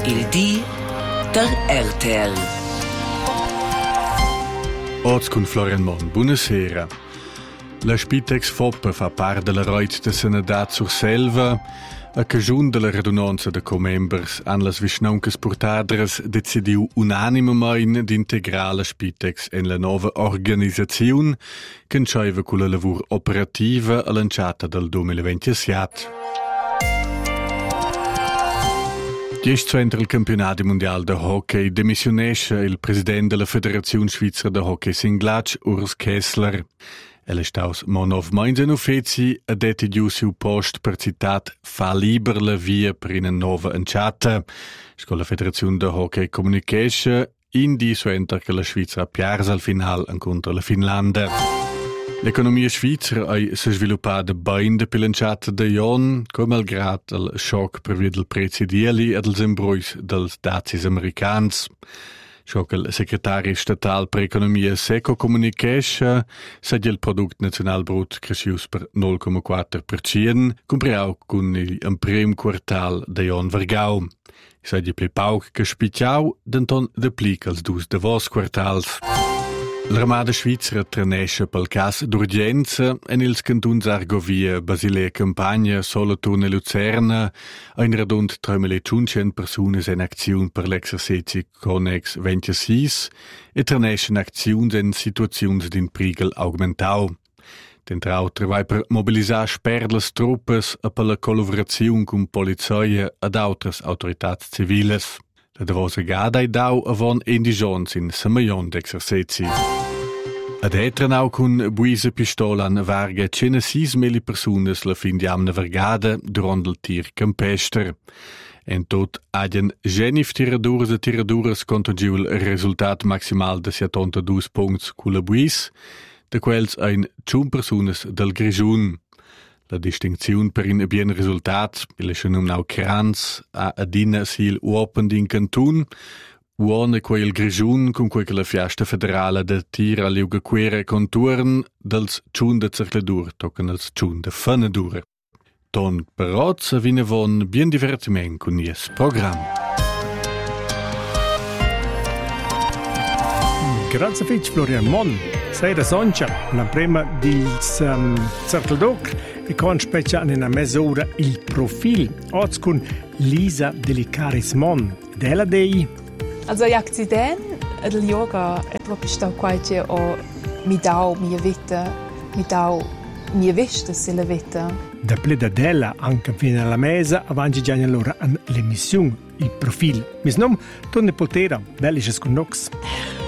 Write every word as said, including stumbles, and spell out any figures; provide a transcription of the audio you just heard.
Il di der R T L. Oz con Florian Mon, buonasera. La Spitex Foppa fa part della Reut de Senedat sur Selva. A cagiun della radunanza de co-members han las vischnauncas portadras decidiu unanimemein d'integrar la Spitex en la nova organisaziun che enceiva con la lavur operativa all'anciata del duemilaventisette. Gest entro il campionato mondiale de hockey demissionesce il presidente della Federazione Svizzera de Hockey Singlatsch, Urs Kessler. El è staus monov meins en uffici ed è giù su post per citat fa liber la via per una nova enciata. Con la Federazione de Hockey Communication indi suenter che la Svizzera piarsa al final incontra la Finlandia. L'economia svizzera ha si sviluppata bene dopo l'enciata de Jon, come malgrado il shock per via del prezzi di eli ed els embruis dels dazis americans. Ciò che il segretario statale per economia Seco Communication sa che il prodotto nazionale brut crescius per nol komma quattro per cento, compreau con il primo quartal de Jon Vergau. Sa che pli pauc che spicciau, denton deplica els dus de vos quartals. L'armada svizzera tranesce pel cas d'urgenza en ils cantuns Argovia, Basilea Campagna, Solothurn e Luzerna ein radund tremilacinquecento persunas en acziun per l'exercizi Conex ventisei e traneschen acziuns en situaziuns d'in prigel augmentau. Dentrau trebai per mobilisar sperlas truppes e per la collaboraziun con polizoia ed autras autoritats civiles. La davosa gada ei dau avon indigions in semaglion d'exercizi. Ad etranau cun buisa pistola an varga centosis mili persunas la fin di amna vergada durant il tir campester. En tot agien genif tiradures e tiradures contagiu il resultat maximal de settantadue punts cu la buis, de quels ein ciun persunas del Grigiun. La distinzione per un bien risultat, il è numnau Kranz, a adina sil uopen din cantun, uone quel Grigiun con quel che la fiasta federale de tira liuga quere conturn dels ciun de cercledur, tocan els ciun de fanedur. Ton però se vine von bien divertiment con nies program. Grazie fitch Florian Mon. Sei da Soncia, la prima dils um, cercledoc e con specia in una mezz'ora il profil. Oggi con Lisa Delicaris Mon. Della dei? Also l'accident del yoga è proprio stato qualche o mi dau mia vita, mi dau mia vista se la vita. Da pleda della anche fino alla mesa avanti già allora l'emissione, il profil. Mis nom Tonne Potera, belliges con nox.